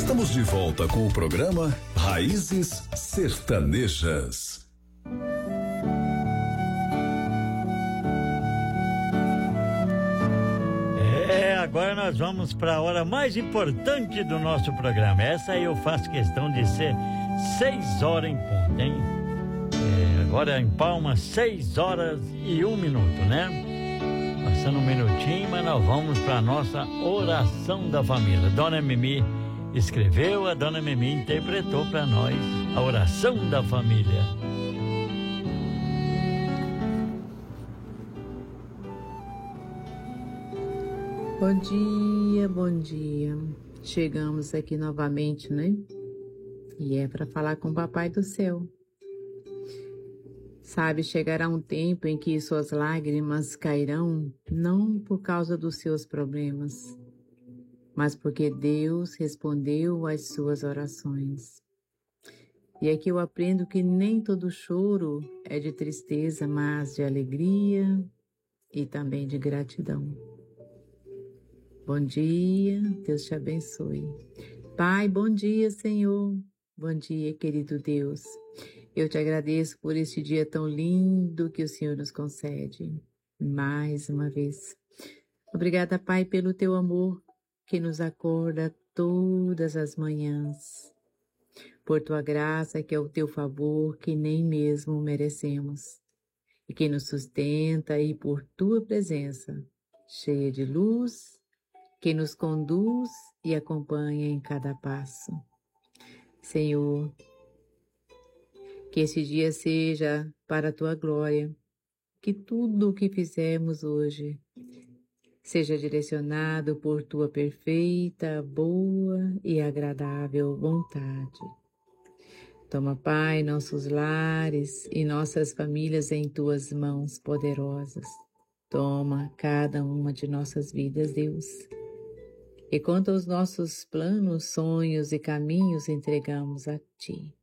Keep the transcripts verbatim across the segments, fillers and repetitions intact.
Estamos de volta com o programa Raízes Sertanejas. É, agora nós vamos para a hora mais importante do nosso programa. Essa aí eu faço questão de ser seis horas em ponto, hein? É, agora em Palmas, seis horas e um minuto, né? Passando um minutinho, mas nós vamos para a nossa oração da família. Dona Mimi escreveu, a Dona Mimi interpretou para nós a oração da família. Bom dia, bom dia. Chegamos aqui novamente, né? E é para falar com o Papai do Céu. Sabe, chegará um tempo em que suas lágrimas cairão, não por causa dos seus problemas, mas porque Deus respondeu às suas orações. E aqui eu aprendo que nem todo choro é de tristeza, mas de alegria e também de gratidão. Bom dia, Deus te abençoe. Pai, bom dia, Senhor. Bom dia, querido Deus. Eu te agradeço por este dia tão lindo que o Senhor nos concede. Mais uma vez. Obrigada, Pai, pelo teu amor que nos acorda todas as manhãs. Por tua graça, que é o teu favor que nem mesmo merecemos. E que nos sustenta e por tua presença, cheia de luz, que nos conduz e acompanha em cada passo. Senhor, que esse dia seja para a tua glória, que tudo o que fizermos hoje seja direcionado por tua perfeita, boa e agradável vontade. Toma, Pai, nossos lares e nossas famílias em tuas mãos poderosas. Toma cada uma de nossas vidas, Deus. E quanto aos nossos planos, sonhos e caminhos, entregamos a ti.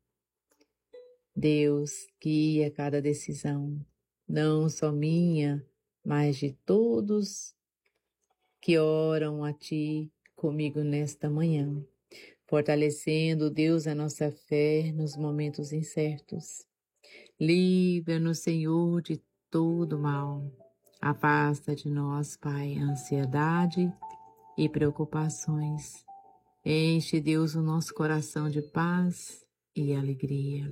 Deus, guia cada decisão, não só minha, mas de todos que oram a ti comigo nesta manhã, fortalecendo, Deus, a nossa fé nos momentos incertos. Livra-nos, Senhor, de todo mal. Afasta de nós, Pai, a ansiedade e preocupações. Enche, Deus, o nosso coração de paz e alegria.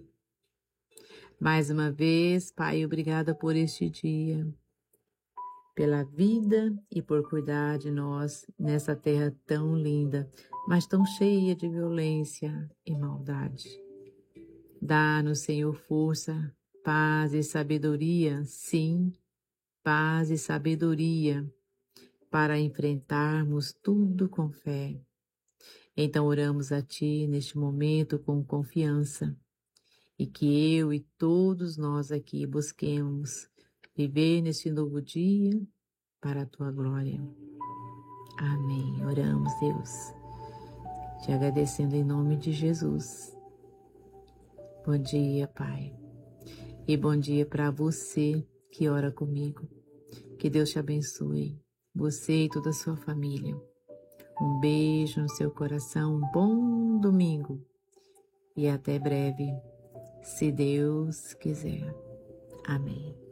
Mais uma vez, Pai, obrigada por este dia, pela vida e por cuidar de nós nessa terra tão linda, mas tão cheia de violência e maldade. Dá-nos, Senhor, força, paz e sabedoria, sim, paz e sabedoria, para enfrentarmos tudo com fé. Então oramos a Ti neste momento com confiança, e que eu e todos nós aqui busquemos viver neste novo dia para a Tua glória. Amém. Oramos, Deus, te agradecendo em nome de Jesus. Bom dia, Pai. E bom dia para você que ora comigo. Que Deus te abençoe, você e toda a sua família. Um beijo no seu coração, um bom domingo e até breve, se Deus quiser. Amém.